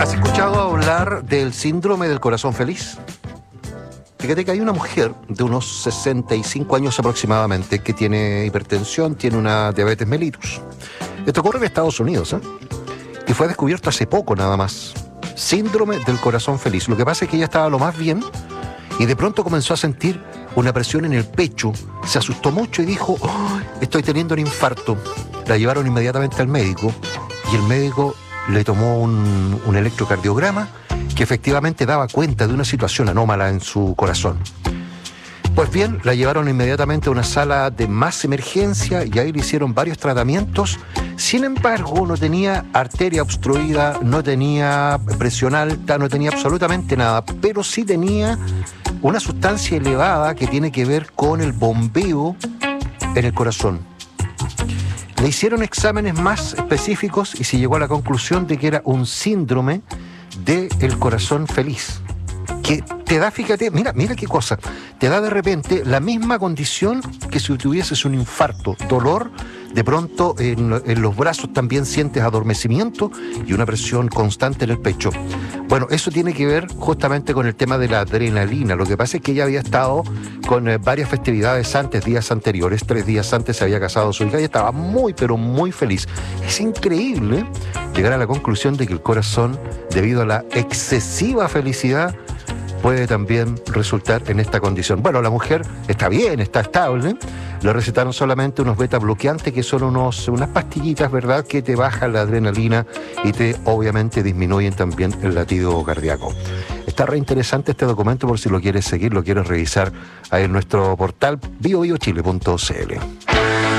¿Has escuchado hablar del síndrome del corazón feliz? Fíjate que hay una mujer de unos 65 años aproximadamente que tiene hipertensión, tiene una diabetes mellitus. Esto ocurre en Estados Unidos, y fue descubierto hace poco nada más. Síndrome del corazón feliz. Lo que pasa es que ella estaba lo más bien y de pronto comenzó a sentir una presión en el pecho. Se asustó mucho y dijo: "Oh, estoy teniendo un infarto". La llevaron inmediatamente al médico y el médico le tomó un electrocardiograma que efectivamente daba cuenta de una situación anómala en su corazón. Pues bien, la llevaron inmediatamente a una sala de más emergencia y ahí le hicieron varios tratamientos. Sin embargo, no tenía arteria obstruida, no tenía presión alta, no tenía absolutamente nada, pero sí tenía una sustancia elevada que tiene que ver con el bombeo en el corazón. Le hicieron exámenes más específicos y se llegó a la conclusión de que era un síndrome del corazón feliz. Que te da, fíjate, mira qué cosa, te da de repente la misma condición que si tuvieses un infarto, dolor, de pronto en los brazos también sientes adormecimiento y una presión constante en el pecho. Bueno, eso tiene que ver justamente con el tema de la adrenalina. Lo que pasa es que ella había estado con varias festividades antes, días anteriores, 3 días antes se había casado su hija y estaba muy, pero muy feliz. Es increíble llegar a la conclusión de que el corazón, debido a la excesiva felicidad, puede también resultar en esta condición. Bueno, la mujer está bien, está estable. Le recetaron solamente unos beta bloqueantes, que son unas pastillitas, ¿verdad?, que te bajan la adrenalina y te, obviamente, disminuyen también el latido cardíaco. Está re interesante este documento por si lo quieres seguir, lo quieres revisar ahí en nuestro portal biobiochile.cl.